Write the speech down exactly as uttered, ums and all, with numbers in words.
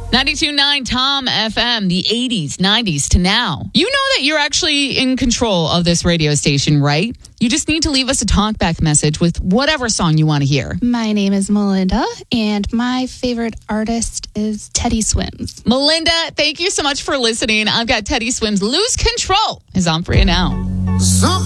ninety-two point nine Tom F M, the eighties, nineties to now. You know that you're actually in control of this radio station, right? You just need to leave us a talkback message with whatever song you want to hear. My name is Melinda, and my favorite artist is Teddy Swims. Melinda, thank you so much for listening. I've got Teddy Swims' Lose Control is on for you now. Some